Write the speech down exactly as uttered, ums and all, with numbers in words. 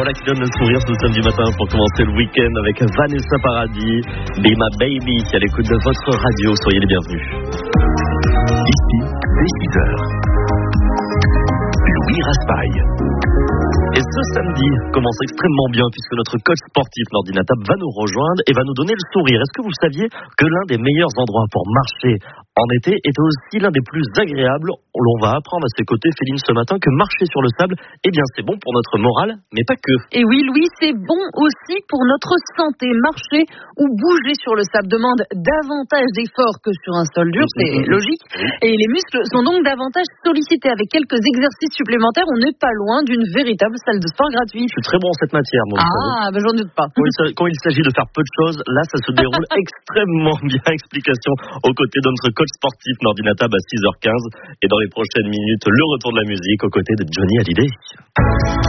Voilà qui donne le sourire ce samedi matin pour commencer le week-end avec Vanessa Paradis, Be My Baby, qui est à l'écoute de votre radio. Soyez les bienvenus. Ici, dès six heures. Louis Raspail. Et ce samedi commence extrêmement bien puisque notre coach sportif Nordina Tap va nous rejoindre et va nous donner le sourire. Est-ce que vous saviez que l'un des meilleurs endroits pour marcher en été est aussi l'un des plus agréables? On va apprendre à ses côtés, Féline, ce matin, que marcher sur le sable, eh bien c'est bon pour notre morale, mais pas que. Et oui, Louis, c'est bon aussi pour notre santé. Marcher ou bouger sur le sable demande davantage d'efforts que sur un sol dur, c'est mmh. logique. Et les muscles sont donc davantage sollicités. Avec quelques exercices supplémentaires, on n'est pas loin d'une véritable salle de sport gratuite. Je suis très bon en cette matière, moi. Ah, ben j'en doute pas. Quand il, quand il s'agit de faire peu de choses, là, ça se déroule extrêmement bien. Explication aux côtés de notre coach sportif Nordina Tap à six heures quinze. Et dans les prochaines minutes, le retour de la musique aux côtés de Johnny Hallyday.